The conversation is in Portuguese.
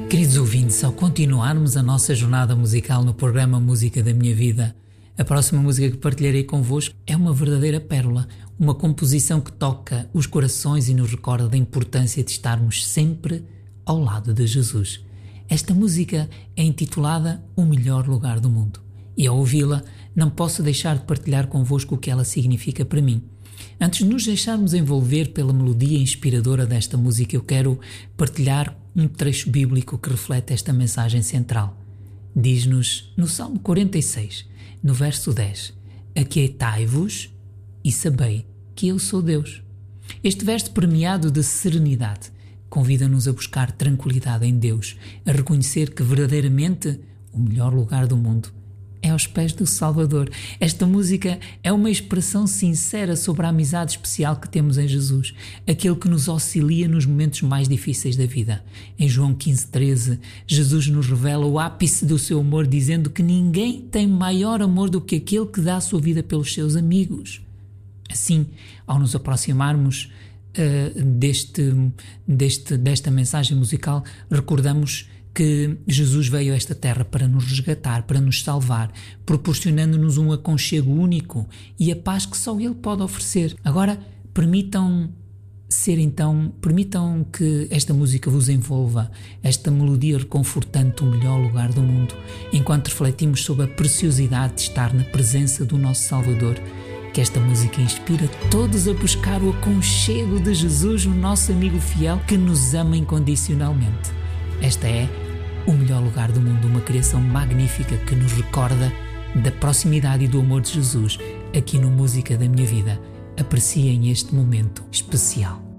Queridos ouvintes, ao continuarmos a nossa jornada musical no programa Música da Minha Vida, a próxima música que partilharei convosco é uma verdadeira pérola, uma composição que toca os corações e nos recorda da importância de estarmos sempre ao lado de Jesus. Esta música é intitulada O Melhor Lugar do Mundo e ao ouvi-la não posso deixar de partilhar convosco o que ela significa para mim. Antes de nos deixarmos envolver pela melodia inspiradora desta música, eu quero partilhar um trecho bíblico que reflete esta mensagem central. Diz-nos no Salmo 46, no verso 10: Aquietai-vos e sabei que eu sou Deus. Este verso permeado de serenidade convida-nos a buscar tranquilidade em Deus, a reconhecer que verdadeiramente o melhor lugar do mundo é aos pés do Salvador. Esta música é uma expressão sincera sobre a amizade especial que temos em Jesus, aquele que nos auxilia nos momentos mais difíceis da vida. Em João 15,13, Jesus nos revela o ápice do seu amor, dizendo que ninguém tem maior amor do que aquele que dá a sua vida pelos seus amigos. Assim, ao nos aproximarmos desta mensagem musical, recordamos que Jesus veio a esta terra para nos resgatar, para nos salvar, proporcionando-nos um aconchego único e a paz que só Ele pode oferecer. Agora, permitam que esta música vos envolva, esta melodia reconfortante, o melhor lugar do mundo, enquanto refletimos sobre a preciosidade de estar na presença do nosso Salvador. Que esta música inspira todos a buscar o aconchego de Jesus, o nosso amigo fiel que nos ama incondicionalmente. Esta é O Melhor Lugar do Mundo, uma criação magnífica que nos recorda da proximidade e do amor de Jesus aqui no Música da Minha Vida. Apreciem este momento especial.